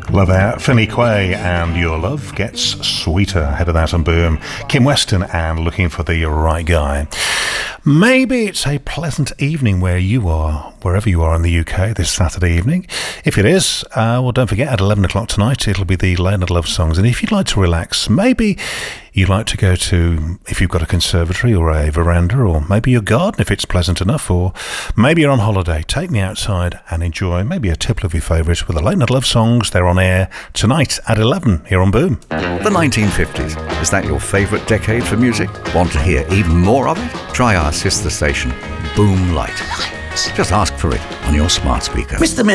Love that. Finny Quay and Your Love Gets Sweeter. Ahead of that on Boom, Kim Weston and Looking for the Right Guy. Maybe it's a pleasant evening where you are, wherever you are in the UK this Saturday evening. If it is, well, don't forget, at 11 o'clock tonight, it'll be the Late Night Love Songs. And if you'd like to relax, maybe you'd like to go to, if you've got a conservatory or a veranda, or maybe your garden if it's pleasant enough, or maybe you're on holiday, take me outside and enjoy maybe a tipple of your favourites with the Late Night Love Songs. They're on air tonight at 11 here on Boom. The 1950s. Is that your favourite decade for music? Want to hear even more of it? Try our sister station, Boom Light. Just ask for it on your smart speaker. Mr.